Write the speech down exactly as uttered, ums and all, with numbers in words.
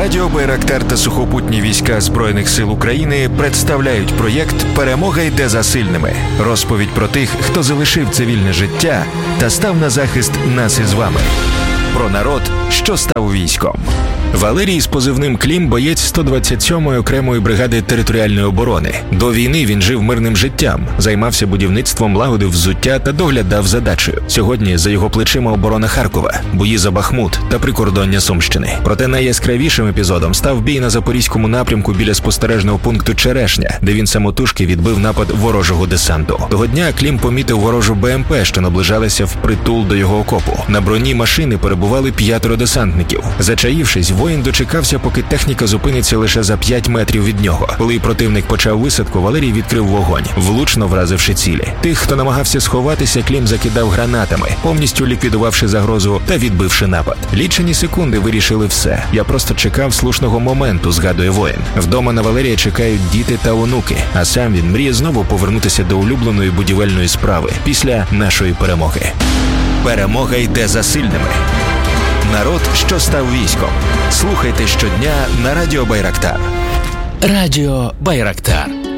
Радіо Байрактар та сухопутні війська Збройних сил України представляють проєкт «Перемога йде за сильними». Розповідь про тих, хто залишив цивільне життя та став на захист нас із вами. Про народ, що став військом. Валерій з позивним «Клім» – боєць сто двадцять сьомої окремої бригади територіальної оборони. До війни він жив мирним життям, займався будівництвом, лагодив взуття та доглядав за дачею. Сьогодні за його плечима оборона Харкова, бої за Бахмут та прикордоння Сумщини. Проте найяскравішим епізодом став бій на Запорізькому напрямку біля спостережного пункту Черешня, де він самотужки відбив напад ворожого десанту. Того дня Клім помітив ворожу БМП, що наближалася впритул до його окопу. На броні машини перебували п'ятеро десантників. Зачаївшись, воїн дочекався, поки техніка зупиниться лише за п'ять метрів від нього. Коли противник почав висадку, Валерій відкрив вогонь, влучно вразивши цілі. Тих, хто намагався сховатися, Клім закидав гранатами, повністю ліквідувавши загрозу та відбивши напад. Лічені секунди вирішили все. Я просто чекав слушного моменту, згадує воїн. Вдома на Валерія чекають діти та онуки, а сам він мріє знову повернутися до улюбленої будівельної справи після нашої перемоги. Перемога йде за сильними. Народ, що став військом. Слухайте щодня на Радіо Байрактар. Радіо Байрактар.